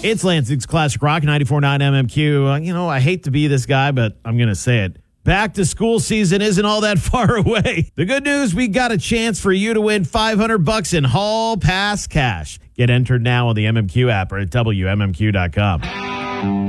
It's Lansing's Classic Rock 94.9 MMQ. I hate to be this guy, but I'm going to say it. Back to school season isn't all that far away. The good news, we got a chance for you to win $500 in Hall Pass cash. Get entered now on the MMQ app or at WMMQ.com.